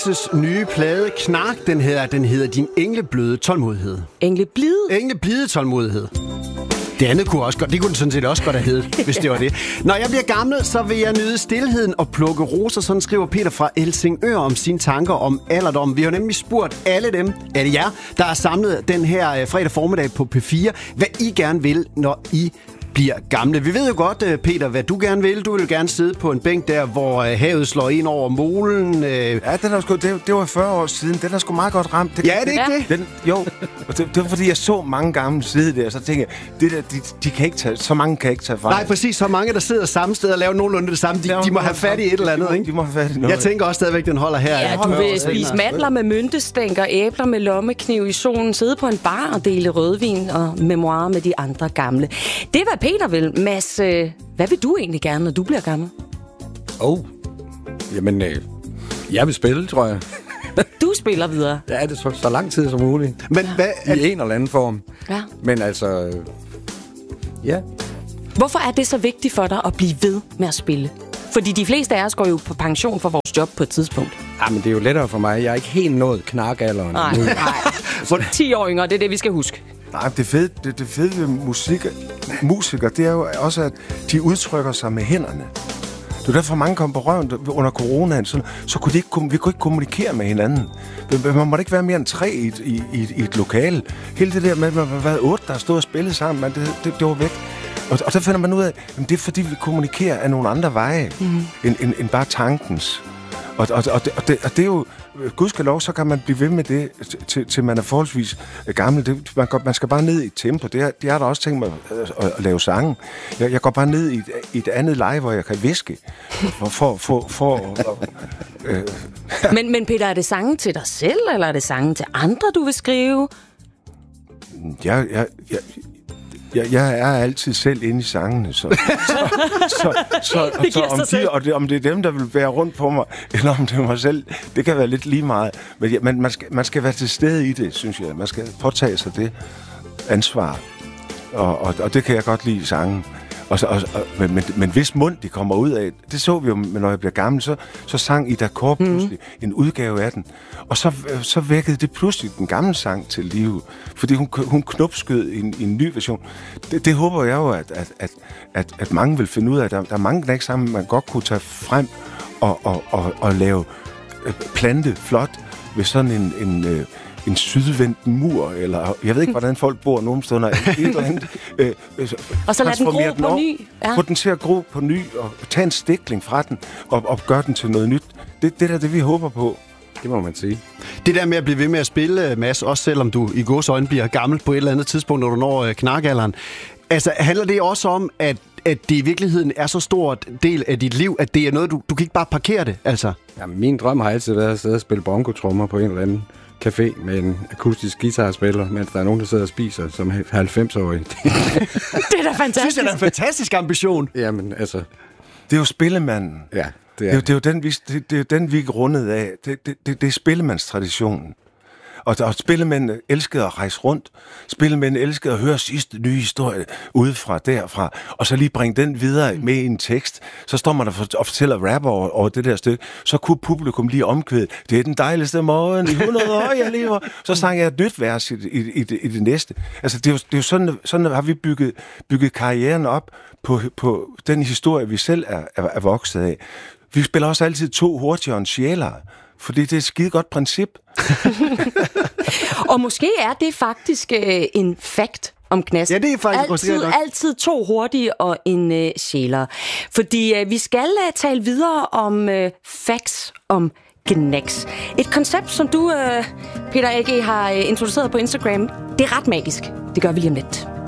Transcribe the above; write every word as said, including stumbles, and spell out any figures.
Knækses nye plade, Knark, den hedder, den hedder Din englebløde tålmodighed. Engleblide? Engleblide tålmodighed. Det andet kunne også godt, det kunne den sådan set også godt have heddet, hvis det var det. Når jeg bliver gammel, så vil jeg nyde stilheden og plukke roser, sådan skriver Peter fra Helsingør om sine tanker om alderdom. Vi har nemlig spurgt alle dem, er det jer, der er samlet den her fredag formiddag på P fire, hvad I gerne vil, når I bliver gamle. Vi ved jo godt, Peter, hvad du gerne vil. Du vil gerne sidde på en bænk der, hvor havet slår ind over molen. Ja, den er sgu, det, det var fyrre år siden. Den er sgu meget godt ramt. Det, ja, det er ikke det? Den, jo, og det, det var fordi, jeg så mange gamle sidde der, og så tænkte jeg, det der, de, de kan ikke tage, så mange kan ikke tage fejl. Nej, præcis. Så mange, der sidder samme sted og laver nogenlunde det samme. De, de må have fat i et eller andet, de må, ikke? De må have fat i noget. Jeg tænker også stadigvæk, den holder her. Ja, du vil spise mandler med myntestænker, æbler med lommekniv i solen, sidde på en bar og dele rødvin og memoirer med de andre gamle. Det er, hvad Peter vil. Mads, øh, hvad vil du egentlig gerne, når du bliver gammel? Åh, oh, jamen, øh, jeg vil spille, tror jeg. Du spiller videre? Ja, det er så, så lang tid som muligt. Men hvad, I en eller anden form. Ja. Men altså, øh, ja. Hvorfor er det så vigtigt for dig at blive ved med at spille? Fordi de fleste af os går jo på pension for vores job på et tidspunkt. Ja, men det er jo lettere for mig. Jeg er ikke helt nået knarkalderen. Nej, nej. ti år yngre, det er det, vi skal huske. Nej, det fede, det, det fede ved musik, musikere, det er jo også, at de udtrykker sig med hænderne. Det er derfor, mange kom på røven under coronaen, så, så kunne de ikke, vi kunne ikke kommunikere med hinanden. Man måtte ikke være mere end tre i et, i, i, i et lokale. Hele det der med, at man var otte, der stod og spillede sammen, man, det, det, det var væk. Og, og der finder man ud af, at det er fordi, vi kommunikerer af nogle andre veje, mm. end, end, end bare tankens. Og, og, og, det, og, det, og det er jo, gudskelov, så kan man blive ved med det, til, til man er forholdsvis gammel. Det, man, går, man skal bare ned i et tempo. Det har, det har der også tænkt mig at, at, at lave sange. Jeg, jeg går bare ned i et, i et andet leje, hvor jeg kan viske. For, for, for, for, øh. men, men Peter, er det sange til dig selv, eller er det sange til andre, du vil skrive? Jeg... jeg, jeg Jeg, jeg er altid selv inde i sangene, så, så, så, så, så, så om, de, og det, om det er dem, der vil bære rundt på mig, eller om det er mig selv, det kan være lidt lige meget. Men ja, man, man, skal, man skal være til stede i det, synes jeg. Man skal påtage sig det ansvar, og, og, og det kan jeg godt lide i sangen. Og så, og, og, men, men, men hvis mund de kommer ud af, det så vi jo, når jeg blev gammel, så, så sang Ida Korp pludselig mm. en udgave af den. Og så, så vækkede det pludselig den gamle sang til live, fordi hun, hun knopskød en, en ny version. Det, det håber jeg jo, at, at, at, at, at mange vil finde ud af. Der, der er mange knæksange, man godt kunne tage frem og, og, og, og lave plante flot ved sådan en... en en sydvendt mur, eller jeg ved ikke, hvordan folk bor nogle steder, et eller andet. Øh, og så lad den gro på ny. Ja. Få den til at gro på ny, og tage en stikling fra den, og, og gøre den til noget nyt. Det, det er det, vi håber på. Det må man sige. Det der med at blive ved med at spille, Mads, også selvom du i gåseøjne bliver gammel på et eller andet tidspunkt, når du når øh, knarkalderen. Altså, handler det også om, at at det i virkeligheden er så stor del af dit liv, at det er noget, du, du kan ikke bare parkere det, altså? Ja, min drøm har altid været at sidde og spille bongotrommer på en eller anden café med en akustisk guitarspiller, mens der er nogen, der sidder og spiser som halvfems-årige. Det er da fantastisk. Synes jeg, det er en fantastisk ambition. Jamen, altså... Det er jo spillemanden. Ja, det er det. Er, det er jo den, vi, det, det er den, vi er rundet af. Det, det, det, det er spillemandstraditionen. Og, og spillemændene elskede at rejse rundt. Spillemændene elskede at høre sidste nye historie udefra, derfra, og så lige bringe den videre med i en tekst. Så står man der og fortæller rapper over, over det der stykke. Så kunne publikum lige omkvæde, det er den dejligste morgen i hundrede år, jeg lever. Så sang jeg et nyt vers i, i, i, det, i det næste. Altså, det er jo, det er jo sådan, sådan har vi bygget, bygget karrieren op på, på den historie, vi selv er, er, er vokset af. Vi spiller også altid to hurtigere end sjæler. Fordi det er et skide godt princip. Og måske er det faktisk øh, en fact om Knas. Ja, det er faktisk altid, altid to hurtige og en øh, sjæler. Fordi øh, vi skal øh, tale videre om øh, facts om Knæks. Et koncept, som du, øh, Peter A G, har øh, introduceret på Instagram. Det er ret magisk. Det gør vi lige om lidt.